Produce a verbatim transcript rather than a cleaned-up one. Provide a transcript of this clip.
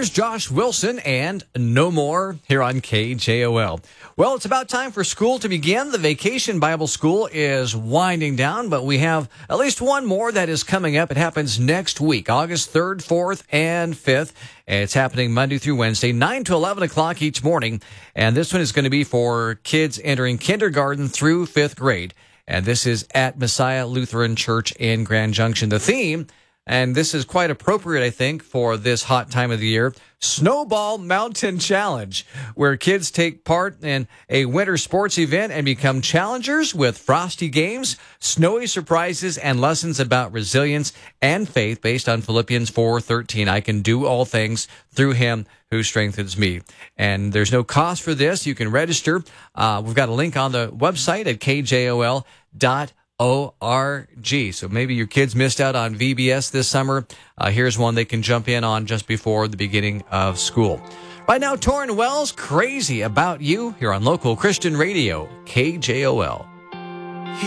Here's Josh Wilson and No More here on K J O L. Well, it's about time for school to begin. The Vacation Bible School is winding down, but we have at least one more that is coming up. It happens next week, August third, fourth, and fifth. It's happening Monday through Wednesday, nine to eleven o'clock each morning. And this one is going to be for kids entering kindergarten through fifth grade. And this is at Messiah Lutheran Church in Grand Junction. The theme, and this is quite appropriate, I think, for this hot time of the year, Snowball Mountain Challenge, where kids take part in a winter sports event and become challengers with frosty games, snowy surprises, and lessons about resilience and faith based on Philippians four thirteen. I can do all things through him who strengthens me. And there's no cost for this. You can register. Uh, we've got a link on the website at K J O L dot O R G. So maybe your kids missed out on V B S this summer. Uh, here's one they can jump in on just before the beginning of school. Right now, Torrin Wells, Crazy About You, here on Local Christian Radio, K J O L.